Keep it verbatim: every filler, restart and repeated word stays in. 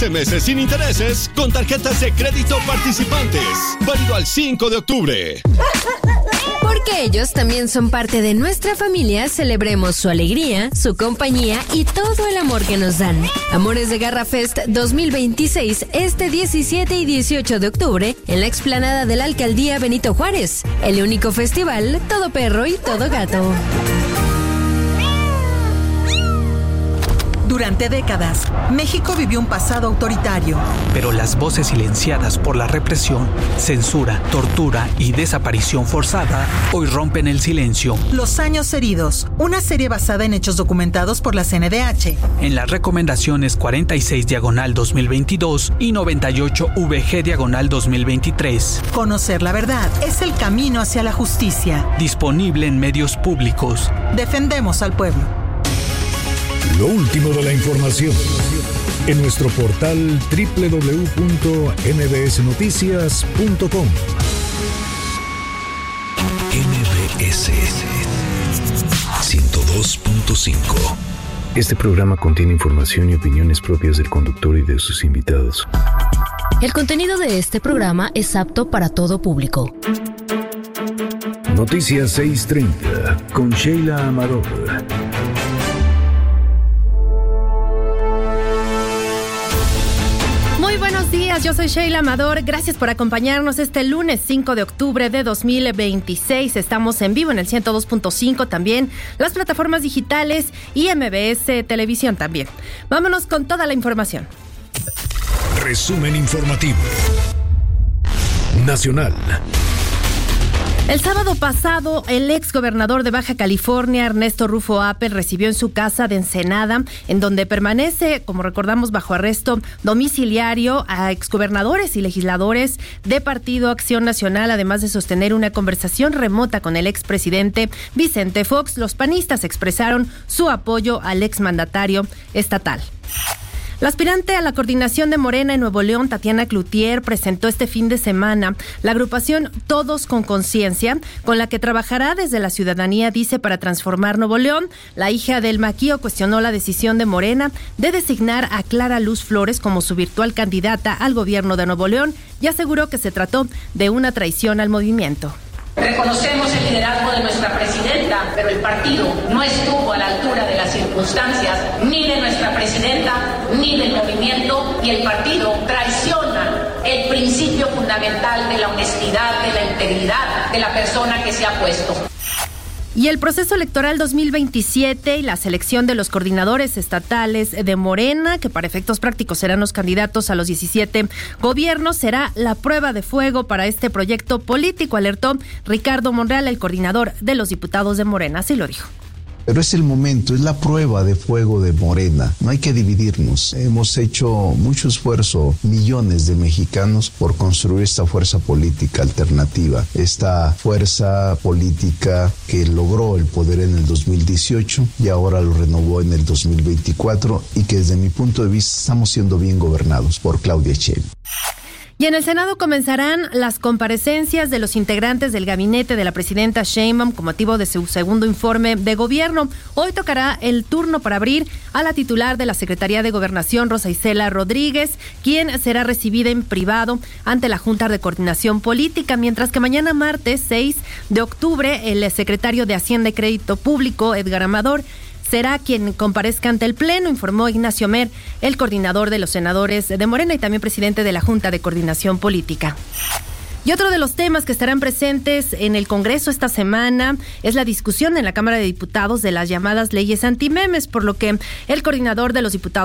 doce meses sin intereses con tarjetas de crédito participantes. Válido al cinco de octubre. Porque ellos también son parte de nuestra familia, celebremos su alegría, su compañía y todo el amor que nos dan. Amores de Garra Fest dos mil veintiséis, este diecisiete y dieciocho de octubre, en la explanada de la Alcaldía Benito Juárez. El único festival, todo perro y todo gato. Durante décadas, México vivió un pasado autoritario. Pero las voces silenciadas por la represión, censura, tortura y desaparición forzada hoy rompen el silencio. Los años heridos, una serie basada en hechos documentados por la C N D H. En las recomendaciones cuarenta y seis diagonal dos mil veintidós y noventa y ocho V G diagonal dos mil veintitrés. Conocer la verdad es el camino hacia la justicia. Disponible en medios públicos. Defendemos al pueblo. Lo último de la información en nuestro portal doble u doble u doble u punto m b s noticias punto com. M B S ciento dos punto cinco. Este programa contiene información y opiniones propias del conductor y de sus invitados. El contenido de este programa es apto para todo público. Noticias seiscientos treinta con Sheila Amador. Muy buenos días, yo soy Sheila Amador. Gracias por acompañarnos este lunes cinco de octubre de dos mil veintiséis. Estamos en vivo en el ciento dos punto cinco también, las plataformas digitales y M B S Televisión también. Vámonos con toda la información. Resumen informativo nacional. El sábado pasado, el ex gobernador de Baja California, Ernesto Rufo Appel, recibió en su casa de Ensenada, en donde permanece, como recordamos, bajo arresto domiciliario, a exgobernadores y legisladores de Partido Acción Nacional, además de sostener una conversación remota con el expresidente Vicente Fox. Los panistas expresaron su apoyo al exmandatario estatal. La aspirante a la coordinación de Morena en Nuevo León, Tatiana Cloutier, presentó este fin de semana la agrupación Todos con Conciencia, con la que trabajará desde la ciudadanía, dice, para transformar Nuevo León. La hija del Maquío cuestionó la decisión de Morena de designar a Clara Luz Flores como su virtual candidata al gobierno de Nuevo León y aseguró que se trató de una traición al movimiento. Reconocemos el liderazgo de nuestra presidenta, pero el partido no estuvo a la altura de las circunstancias, ni de nuestra presidenta, ni del movimiento, y el partido traiciona el principio fundamental de la honestidad, de la integridad de la persona que se ha puesto. Y el proceso electoral dos mil veintisiete y la selección de los coordinadores estatales de Morena, que para efectos prácticos serán los candidatos a los diecisiete gobiernos, será la prueba de fuego para este proyecto político, alertó Ricardo Monreal, el coordinador de los diputados de Morena. Así lo dijo. Pero es el momento, es la prueba de fuego de Morena. No hay que dividirnos. Hemos hecho mucho esfuerzo, millones de mexicanos, por construir esta fuerza política alternativa. Esta fuerza política que logró el poder en el dos mil dieciocho y ahora lo renovó en el dos mil veinticuatro y que desde mi punto de vista estamos siendo bien gobernados por Claudia Sheinbaum. Y en el Senado comenzarán las comparecencias de los integrantes del gabinete de la presidenta Sheinbaum con motivo de su segundo informe de gobierno. Hoy tocará el turno para abrir a la titular de la Secretaría de Gobernación, Rosa Isela Rodríguez, quien será recibida en privado ante la Junta de Coordinación Política, mientras que mañana martes seis de octubre el secretario de Hacienda y Crédito Público, Edgar Amador, será quien comparezca ante el Pleno, informó Ignacio Mer, el coordinador de los senadores de Morena y también presidente de la Junta de Coordinación Política. Y otro de los temas que estarán presentes en el Congreso esta semana es la discusión en la Cámara de Diputados de las llamadas leyes antimemes, por lo que el coordinador de los diputados